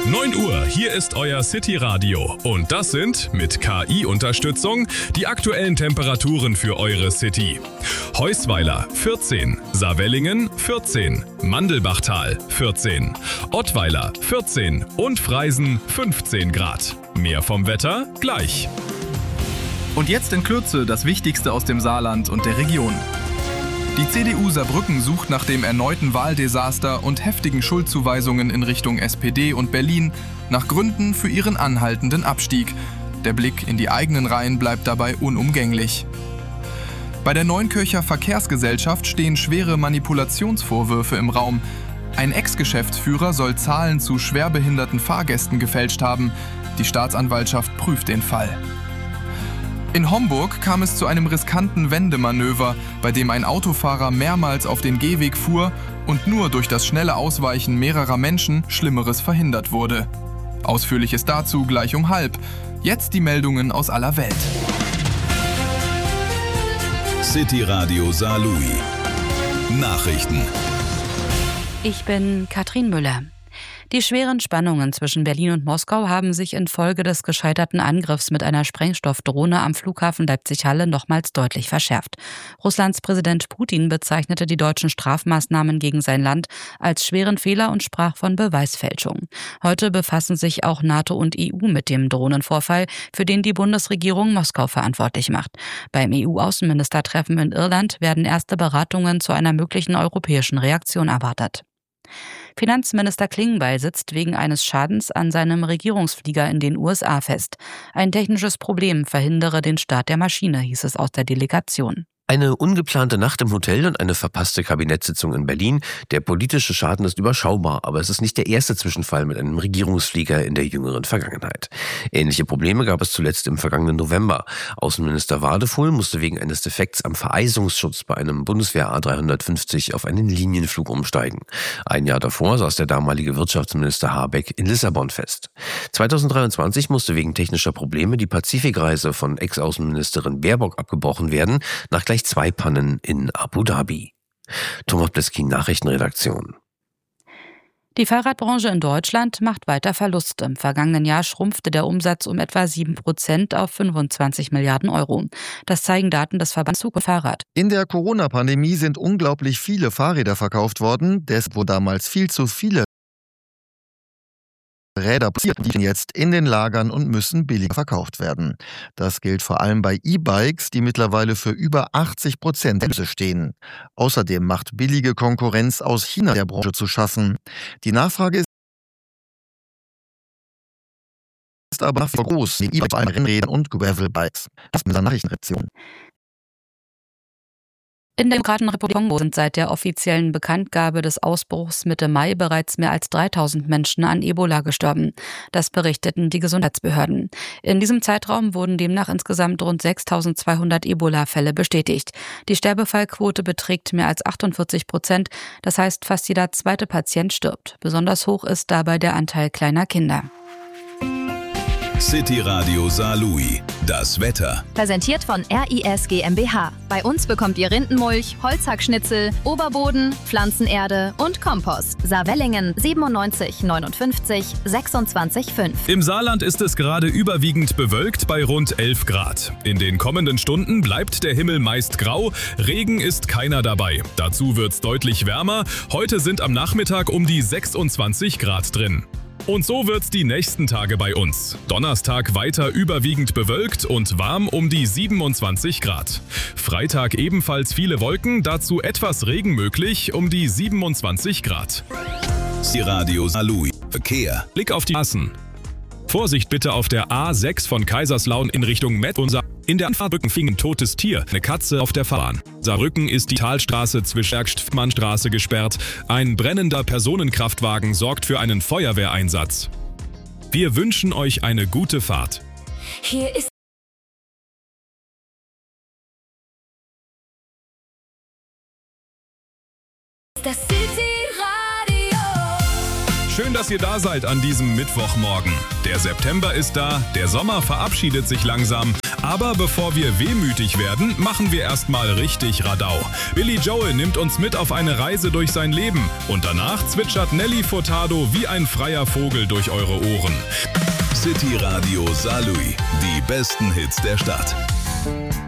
9 Uhr, hier ist euer City Radio. Und das sind, mit KI-Unterstützung, die aktuellen Temperaturen für eure City. Heusweiler 14, Saarwellingen 14, Mandelbachtal 14, Ottweiler 14 und Freisen 15 Grad. Mehr vom Wetter gleich. Und jetzt in Kürze das Wichtigste aus dem Saarland und der Region. Die CDU Saarbrücken sucht nach dem erneuten Wahldesaster und heftigen Schuldzuweisungen in Richtung SPD und Berlin nach Gründen für ihren anhaltenden Abstieg. Der Blick in die eigenen Reihen bleibt dabei unumgänglich. Bei der Neunkircher Verkehrsgesellschaft stehen schwere Manipulationsvorwürfe im Raum. Ein Ex-Geschäftsführer soll Zahlen zu schwerbehinderten Fahrgästen gefälscht haben. Die Staatsanwaltschaft prüft den Fall. In Homburg kam es zu einem riskanten Wendemanöver, bei dem ein Autofahrer mehrmals auf den Gehweg fuhr und nur durch das schnelle Ausweichen mehrerer Menschen Schlimmeres verhindert wurde. Ausführliches dazu gleich um 12:30. Jetzt die Meldungen aus aller Welt. City Radio Saarlouis. Nachrichten. Ich bin Katrin Müller. Die schweren Spannungen zwischen Berlin und Moskau haben sich infolge des gescheiterten Angriffs mit einer Sprengstoffdrohne am Flughafen Leipzig-Halle nochmals deutlich verschärft. Russlands Präsident Putin bezeichnete die deutschen Strafmaßnahmen gegen sein Land als schweren Fehler und sprach von Beweisfälschung. Heute befassen sich auch NATO und EU mit dem Drohnenvorfall, für den die Bundesregierung Moskau verantwortlich macht. Beim EU-Außenministertreffen in Irland werden erste Beratungen zu einer möglichen europäischen Reaktion erwartet. Finanzminister Klingbeil sitzt wegen eines Schadens an seinem Regierungsflieger in den USA fest. Ein technisches Problem verhindere den Start der Maschine, hieß es aus der Delegation. Eine ungeplante Nacht im Hotel und eine verpasste Kabinettssitzung in Berlin. Der politische Schaden ist überschaubar, aber es ist nicht der erste Zwischenfall mit einem Regierungsflieger in der jüngeren Vergangenheit. Ähnliche Probleme gab es zuletzt im vergangenen November. Außenminister Wadefuhl musste wegen eines Defekts am Vereisungsschutz bei einem Bundeswehr A350 auf einen Linienflug umsteigen. Ein Jahr davor saß der damalige Wirtschaftsminister Habeck in Lissabon fest. 2023 musste wegen technischer Probleme die Pazifikreise von Ex-Außenministerin Baerbock abgebrochen werden, nach gleich 2 Pannen in Abu Dhabi. Thomas Bleskin, Nachrichtenredaktion. Die Fahrradbranche in Deutschland macht weiter Verlust. Im vergangenen Jahr schrumpfte der Umsatz um etwa 7% auf 25 Milliarden Euro. Das zeigen Daten des Verbands Zug und Fahrrad. In der Corona-Pandemie sind unglaublich viele Fahrräder verkauft worden, wo damals viel zu viele Räder liegen jetzt in den Lagern und müssen billiger verkauft werden. Das gilt vor allem bei E-Bikes, die mittlerweile für über 80% der Umsätze stehen. Außerdem macht billige Konkurrenz aus China der Branche zu schaffen. Die Nachfrage ist aber nach wie vor groß, neben E-Bikes, vor allem Rennrädern und Gravel-Bikes. Das ist eine Nachrichtenredaktion. In der Demokratenrepublik Kongo sind seit der offiziellen Bekanntgabe des Ausbruchs Mitte Mai bereits mehr als 3000 Menschen an Ebola gestorben. Das berichteten die Gesundheitsbehörden. In diesem Zeitraum wurden demnach insgesamt rund 6200 Ebola-Fälle bestätigt. Die Sterbefallquote beträgt mehr als 48%. Das heißt, fast jeder zweite Patient stirbt. Besonders hoch ist dabei der Anteil kleiner Kinder. City Radio Saarlouis. Das Wetter. Präsentiert von RIS GmbH. Bei uns bekommt ihr Rindenmulch, Holzhackschnitzel, Oberboden, Pflanzenerde und Kompost. Saarwellingen 97 59 26 5. Im Saarland ist es gerade überwiegend bewölkt bei rund 11 Grad. In den kommenden Stunden bleibt der Himmel meist grau, Regen ist keiner dabei. Dazu wird's deutlich wärmer. Heute sind am Nachmittag um die 26 Grad drin. Und so wird's die nächsten Tage bei uns. Donnerstag weiter überwiegend bewölkt und warm um die 27 Grad. Freitag ebenfalls viele Wolken, dazu etwas Regen möglich um die 27 Grad. City Radio Saarlouis. Verkehr. Blick auf die Straßen. Vorsicht bitte auf der A6 von Kaiserslautern in Richtung Mepp und in der Anfahrt fing ein totes Tier, eine Katze auf der Fahrbahn. Saarbrücken ist die Talstraße zwischen Bergstmannstraße gesperrt. Ein brennender Personenkraftwagen sorgt für einen Feuerwehreinsatz. Wir wünschen euch eine gute Fahrt. Hier ist das City Radio. schön, dass ihr da seid an diesem Mittwochmorgen. Der September ist da, der Sommer verabschiedet sich langsam. Aber bevor wir wehmütig werden, machen wir erstmal richtig Radau. Billy Joel nimmt uns mit auf eine Reise durch sein Leben. Und danach zwitschert Nelly Furtado wie ein freier Vogel durch eure Ohren. City Radio Saarlouis, die besten Hits der Stadt.